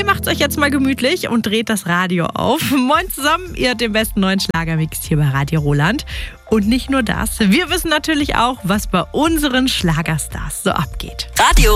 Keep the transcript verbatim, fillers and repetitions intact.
Ihr macht's euch jetzt mal gemütlich und dreht das Radio auf. Moin zusammen, ihr hört den besten neuen Schlagermix hier bei Radio Roland. Und nicht nur das, wir wissen natürlich auch, was bei unseren Schlagerstars so abgeht. Radio